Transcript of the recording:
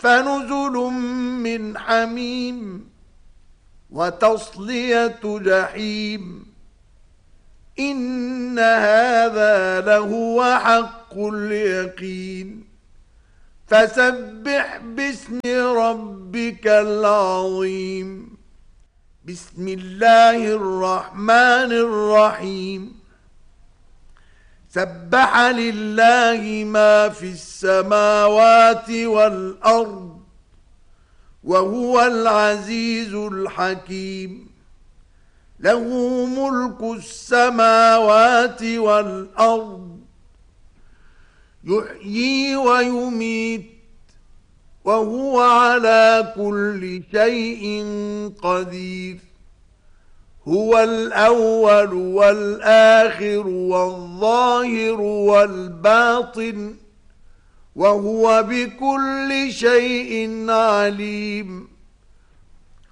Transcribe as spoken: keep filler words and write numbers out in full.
فنزل من حميم وتصلية جحيم إن هذا لهو حق اليقين فسبح باسم ربك العظيم بسم الله الرحمن الرحيم سبح لله ما في السماوات والأرض وهو العزيز الحكيم له ملك السماوات والأرض يحيي ويميت وهو على كل شيء قدير هو الأول والآخر والظاهر والباطن وهو بكل شيء عليم